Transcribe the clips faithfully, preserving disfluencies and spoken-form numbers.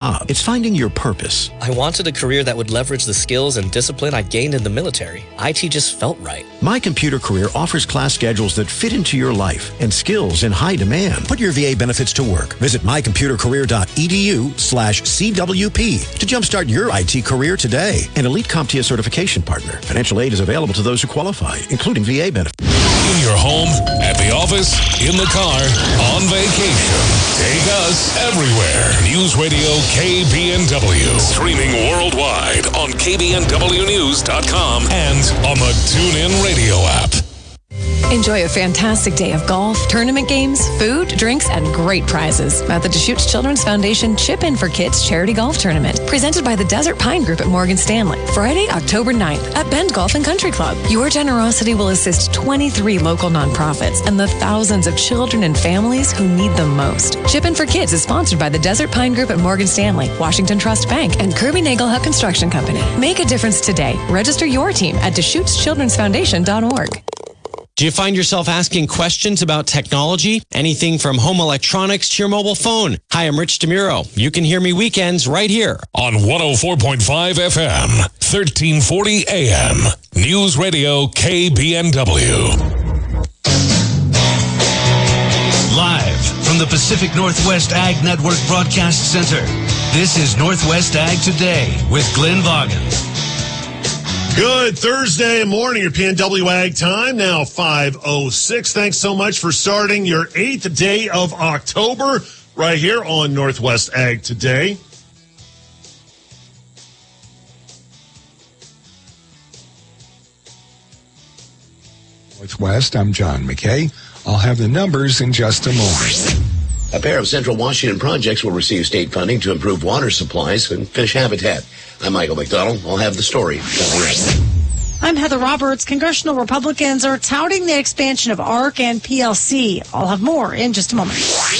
job. It's finding your purpose. I wanted a career that would leverage the skills and discipline I gained in the military. I T just felt right. My Computer Career offers class schedules that fit into your life and skills in high demand. Put your V A benefits to work. Visit mycomputercareer.edu slash CWP to jumpstart your I T career today. An Elite CompTIA certification partner. Financial aid is available to those who qualify, including V A benefits. In your home, at the office, in the car, on vacation. Take us everywhere. News Radio K B N W. Streaming worldwide on K B N W news dot com and on the TuneIn Radio app. Enjoy a fantastic day of golf, tournament games, food, drinks, and great prizes at the Deschutes Children's Foundation Chip In for Kids Charity Golf Tournament, presented by the Desert Pine Group at Morgan Stanley, Friday, October ninth at Bend Golf and Country Club. Your generosity will assist twenty-three local nonprofits and the thousands of children and families who need them most. Chip In for Kids is sponsored by the Desert Pine Group at Morgan Stanley, Washington Trust Bank, and Kirby Nagelhut Construction Company. Make a difference today. Register your team at Deschutes Children's Foundation dot org. Do you find yourself asking questions about technology? Anything from home electronics to your mobile phone? Hi, I'm Rich DeMuro. You can hear me weekends right here. On one oh four point five F M, thirteen forty A M, News Radio K B N W. Live from the Pacific Northwest Ag Network Broadcast Center, this is Northwest Ag Today with Glenn Vaughan. Good Thursday morning, your P N W Ag time, now five oh six. Thanks so much for starting your eighth day of October right here on Northwest Ag Today. Northwest, I'm John McKay. I'll have the numbers in just a moment. A pair of Central Washington projects will receive state funding to improve water supplies and fish habitat. I'm Michael McDonald. I'll have the story. I'm Heather Roberts. Congressional Republicans are touting the expansion of ARC and P L C. I'll have more in just a moment.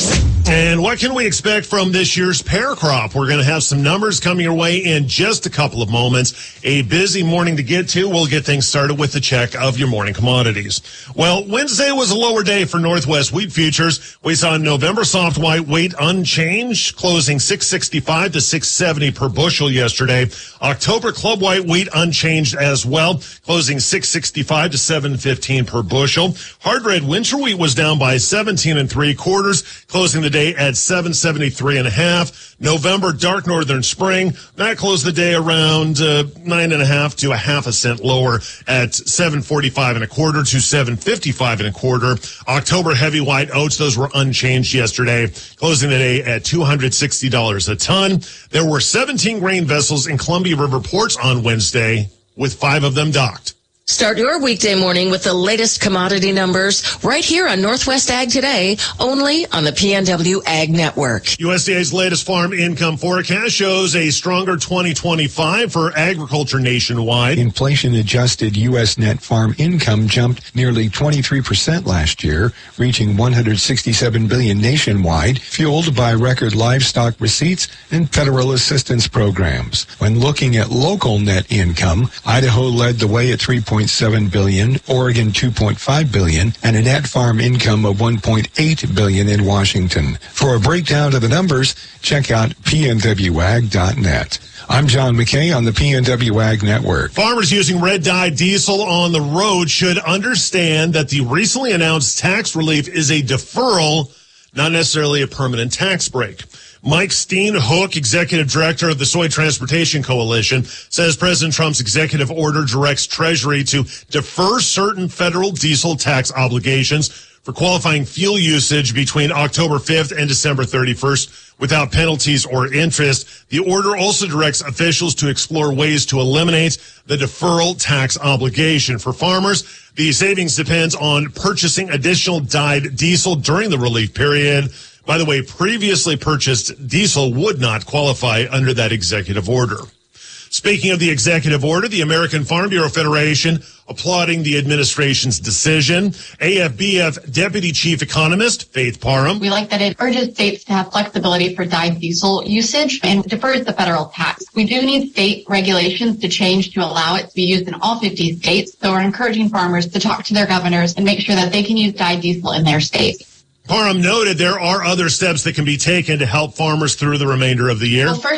And what can we expect from this year's pear crop? We're going to have some numbers coming your way in just a couple of moments. A busy morning to get to. We'll get things started with the check of your morning commodities. Well, Wednesday was a lower day for Northwest wheat futures. We saw November soft white wheat unchanged, closing six sixty-five to six seventy per bushel yesterday. October club white wheat unchanged as well, closing six sixty-five to seven fifteen per bushel. Hard red winter wheat was down by seventeen and three quarters, closing the day at seven seventy-three and a half. November dark northern spring, that closed the day around uh, nine and a half to a half a cent lower at seven forty-five and a quarter to seven fifty-five and a quarter. October heavy white oats, those were unchanged yesterday, closing the day at two hundred sixty dollars a ton. There were seventeen grain vessels in Columbia River ports on Wednesday, with five of them docked. Start your weekday morning with the latest commodity numbers right here on Northwest Ag Today, only on the P N W Ag Network. U S D A's latest farm income forecast shows a stronger twenty twenty-five for agriculture nationwide. Inflation-adjusted U S net farm income jumped nearly twenty-three percent last year, reaching one hundred sixty-seven billion dollars nationwide, fueled by record livestock receipts and federal assistance programs. When looking at local net income, Idaho led the way at three point seven billion dollars, Oregon two point five billion dollars, and a net farm income of one point eight billion dollars in Washington. For a breakdown of the numbers, check out P N W ag dot net. I'm John McKay on the P N W Ag Network. Farmers using red dye diesel on the road should understand that the recently announced tax relief is a deferral, not necessarily a permanent tax break. Mike Steenhoek, executive director of the Soy Transportation Coalition, says President Trump's executive order directs Treasury to defer certain federal diesel tax obligations for qualifying fuel usage between October fifth and December thirty-first without penalties or interest. The order also directs officials to explore ways to eliminate the deferral tax obligation. For farmers, the savings depends on purchasing additional dyed diesel during the relief period. By the way, previously purchased diesel would not qualify under that executive order. Speaking of the executive order, the American Farm Bureau Federation applauding the administration's decision. A F B F Deputy Chief Economist Faith Parham. We like that it urges states to have flexibility for dyed diesel usage and defers the federal tax. We do need state regulations to change to allow it to be used in all fifty states. So we're encouraging farmers to talk to their governors and make sure that they can use dyed diesel in their state. Parham noted there are other steps that can be taken to help farmers through the remainder of the year. Well, first,